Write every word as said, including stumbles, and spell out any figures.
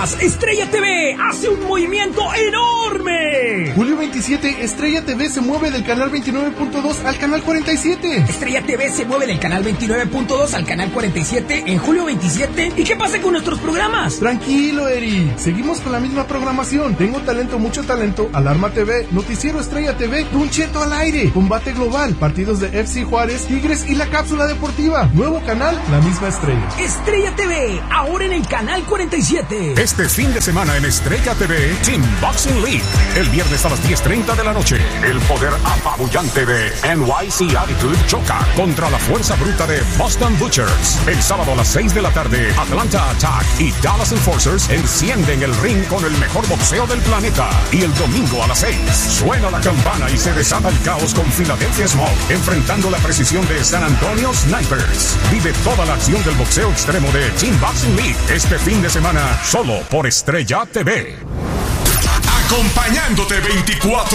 más, Estrella T V hace un movimiento enorme. Julio veintisiete, Estrella T V se mueve del canal veintinueve punto dos al canal cuarenta y siete. Estrella T V se mueve del canal veintinueve punto dos al canal cuarenta y siete en julio veintisiete. ¿Y qué pasa con nuestros programas? Tranquilo, Eri. Seguimos con la misma programación. Tengo talento, mucho talento, Alarma T V, Noticiero Estrella T V, Don Cheto al aire, Combate Global, partidos de F C Juárez, Tigres y la Cápsula Deportiva. Nuevo canal, la misma estrella. Estrella T V, ahora en el canal cuarenta y siete. Este fin de semana en Estrella T V, Team Boxing League. El viernes a las diez treinta de la noche, el poder apabullante de N Y C Attitude choca contra la fuerza bruta de Boston Butchers. El sábado a las seis de la tarde, Atlanta Attack y Dallas Enforcers encienden el ring con el mejor boxeo del planeta. Y el domingo a las seis, suena la campana y se desata el caos con Philadelphia Smoke enfrentando la precisión de San Antonio Snipers. Vive toda la acción del boxeo extremo de Team Boxing League este fin de semana solo por Estrella T V. Acompañándote veinticuatro